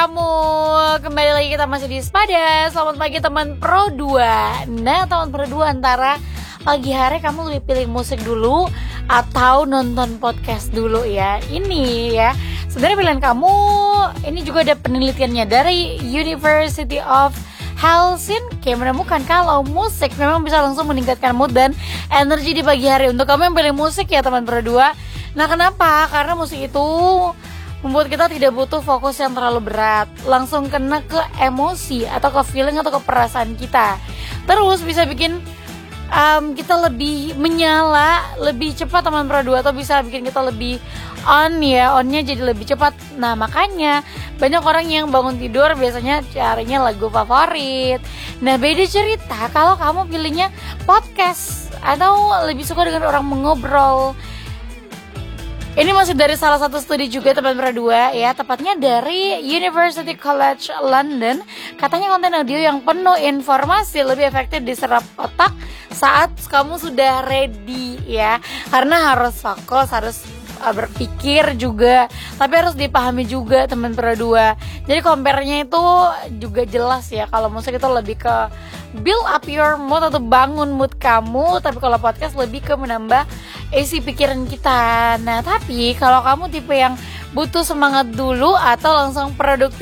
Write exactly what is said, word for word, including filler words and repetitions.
kamu? Kembali lagi kita masih di Sepada. Selamat pagi teman Pro dua. Nah teman Pro dua, antara pagi hari kamu lebih pilih musik dulu atau nonton podcast dulu ya? Ini ya, sebenarnya pilihan kamu. Ini juga ada penelitiannya dari University of Helsinki menemukan kalau musik memang bisa langsung meningkatkan mood dan energi di pagi hari. Untuk kamu yang pilih musik ya teman Pro dua. Nah kenapa? Karena musik itu membuat kita tidak butuh fokus yang terlalu berat, langsung kena ke emosi atau ke feeling atau ke perasaan kita. Terus bisa bikin um, kita lebih menyala, lebih cepat teman Pro dua, atau bisa bikin kita lebih on ya, onnya jadi lebih cepat. Nah makanya banyak orang yang bangun tidur biasanya carinya lagu favorit. Nah beda cerita kalau kamu pilihnya podcast atau lebih suka dengan orang mengobrol. Ini masih dari salah satu studi juga teman Pro dua ya, tepatnya dari University College London. Katanya konten audio yang penuh informasi lebih efektif diserap otak saat kamu sudah ready ya. Karena harus fokus, harus berpikir juga, tapi harus dipahami juga teman Pro dua. Jadi compare-nya itu juga jelas ya. Kalau musik itu lebih ke build up your mood atau bangun mood kamu, tapi kalau podcast lebih ke menambah isi pikiran kita. Nah tapi kalau kamu tipe yang butuh semangat dulu atau langsung produktif